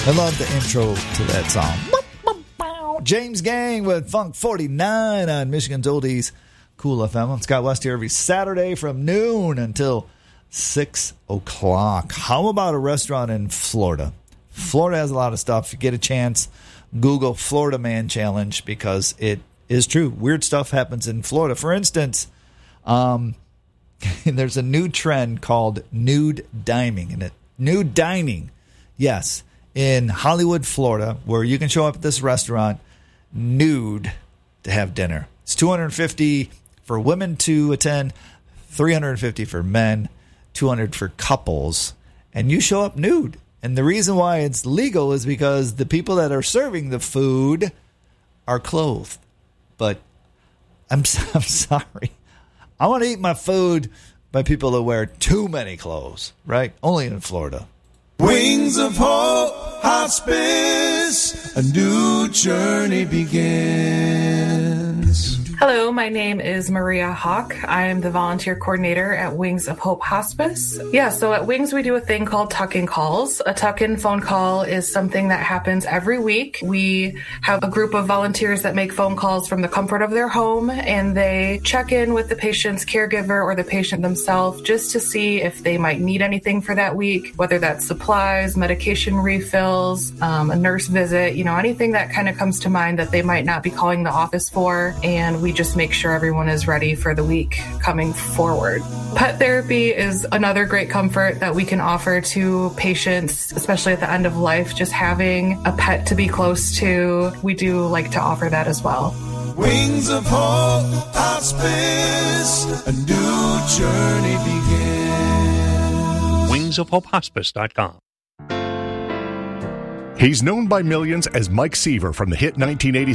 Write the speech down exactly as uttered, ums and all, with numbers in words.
I love the intro to that song. James Gang with Funk forty-nine on Michigan's Oldies Cool F M. I'm Scott West here every Saturday from noon until six o'clock. How about a restaurant in Florida? Florida has a lot of stuff. If you get a chance, Google Florida Man Challenge because it is true. Weird stuff happens in Florida. For instance, um, there's a new trend called nude dining. And it, nude dining, yes, in Hollywood, Florida, where you can show up at this restaurant nude to have dinner. It's two hundred fifty dollars for women to attend, three hundred fifty dollars for men, two hundred dollars for couples, and you show up nude. And the reason why it's legal is because the people that are serving the food are clothed. But I'm I'm sorry. I want to eat my food by people that wear too many clothes, right? Only in Florida. Wings of Hope Hospice, a new journey begins. Hello, my name is Maria Hawk. I am the volunteer coordinator at Wings of Hope Hospice. Yeah, so at Wings we do a thing called tuck-in calls. A tuck-in phone call is something that happens every week. We have a group of volunteers that make phone calls from the comfort of their home, and they check in with the patient's caregiver or the patient themselves just to see if they might need anything for that week, whether that's supplies, medication refills, um, a nurse visit, you know, anything that kind of comes to mind that they might not be calling the office for, and we We just make sure everyone is ready for the week coming forward. Pet therapy is another great comfort that we can offer to patients, especially at the end of life, just having a pet to be close to. We do like to offer that as well. Wings of Hope Hospice, a new journey begins. wings of hope hospice dot com. He's known by millions as Mike Seaver from the hit nineteen eighty-six